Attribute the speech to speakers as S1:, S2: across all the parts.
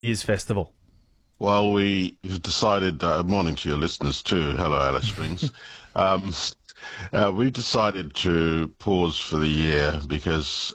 S1: year's festival?
S2: Well, we've decided, morning to your listeners too. Hello, Alice Springs. Um, we've decided to pause for the year because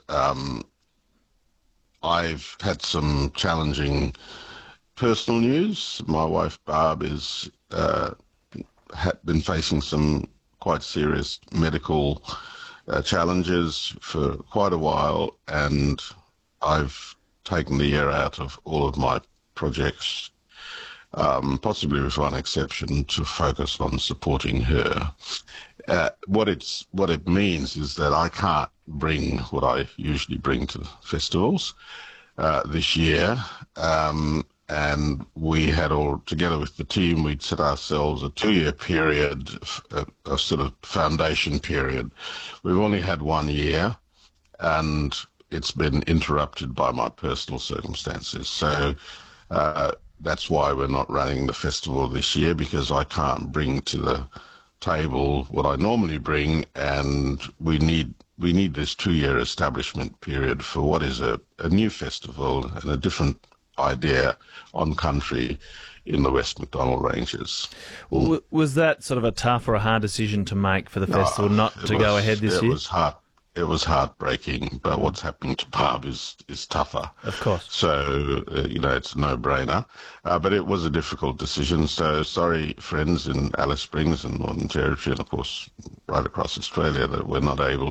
S2: I've had some challenging personal news. My wife, Barb, is had been facing some quite serious medical challenges for quite a while, and I've taken the year out of all of my projects, possibly with one exception, to focus on supporting her. What it means is that I can't bring what I usually bring to festivals this year. And we had all together with the team, we'd set ourselves a 2 year period, a sort of foundation period. We've only had 1 year, and it's been interrupted by my personal circumstances. So that's why we're not running the festival this year, because I can't bring to the table what I normally bring, and we need this 2 year establishment period for what is a new festival and a different idea on country in the West Macdonnell Ranges.
S1: Was that sort of a tough or a hard decision to make for the festival
S2: No,
S1: not to go ahead this
S2: it
S1: year?
S2: was hard. It was heartbreaking, but what's happening to Barb is tougher.
S1: Of course.
S2: So, it's a no-brainer. But it was a difficult decision. So sorry, friends in Alice Springs and Northern Territory, and of course right across Australia, that we're not able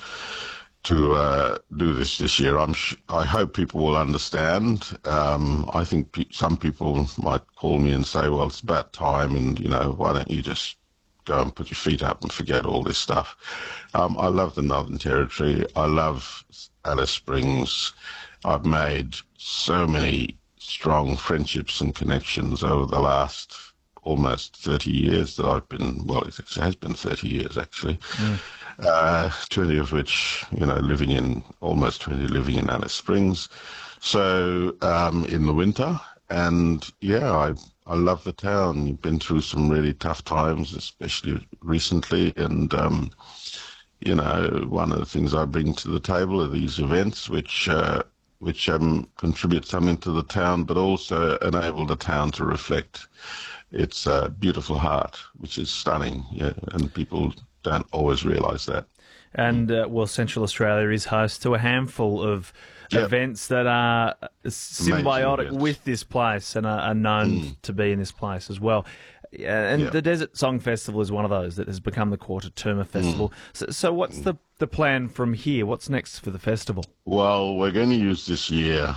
S2: to do this year. I hope people will understand. I think some people might call me and say, well, it's about time, and, why don't you just go and put your feet up and forget all this stuff. I love the Northern Territory. I love Alice Springs. I've made so many strong friendships and connections over the last almost 30 years that I've been, well, it actually has been 30 years, actually. 20 of which, almost 20 living in Alice Springs. So in the winter, and yeah, I love the town. You've been through some really tough times, especially recently, and one of the things I bring to the table are these events, which contribute something to the town, but also enable the town to reflect its beautiful heart, which is stunning. Yeah, and people don't always realise that.
S1: And, Central Australia is host to a handful of events that are symbiotic
S2: events
S1: with this place and are known to be in this place as well. And the Desert Song Festival is one of those that has become the Quarter Turma Festival. So what's the plan from here? What's next for the festival?
S2: Well, we're going to use this year,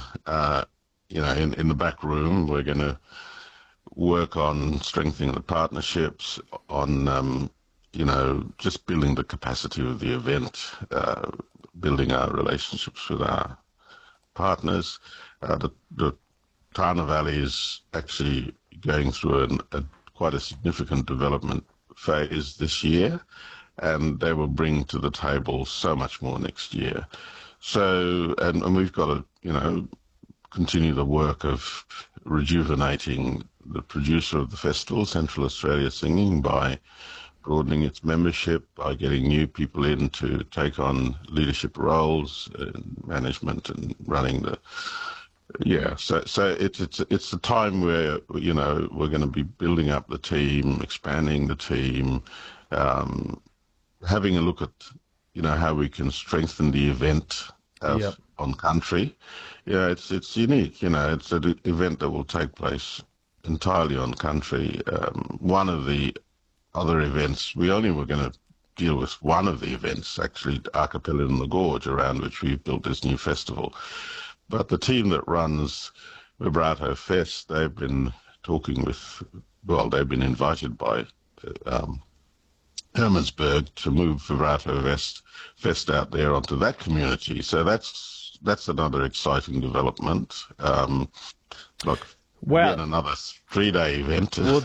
S2: in the back room, we're going to work on strengthening the partnerships, on just building the capacity of the event, building our relationships with our partners. The Tana Valley is actually going through quite a significant development phase this year, and they will bring to the table so much more next year. So, and we've got to, continue the work of rejuvenating the producer of the festival, Central Australia Singing, by broadening its membership, by getting new people in to take on leadership roles, management, and running the. Yeah, so it's a time where we're going to be building up the team, expanding the team, having a look at how we can strengthen the event on country. Yeah, it's unique. It's an event that will take place entirely on country. One of the other events, we only were going to deal with one of the events, actually, Archipelago in the Gorge, around which we've built this new festival. But the team that runs Vibrato Fest, they've been they've been invited by Hermannsburg to move Vibrato Fest out there onto that community. So that's another exciting development. Look,
S1: Well,
S2: yet another 3-day event.
S1: Would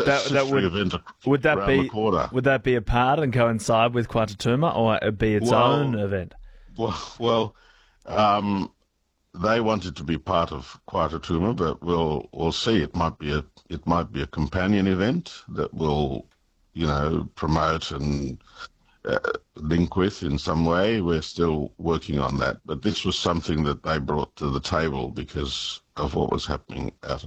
S1: that be a part and coincide with Quarter Turma, or it be its own event?
S2: Well, they wanted to be part of Quarter Turma, but we'll see. It might be a companion event that will, promote and link with in some way. We're still working on that, but this was something that they brought to the table because of what was happening out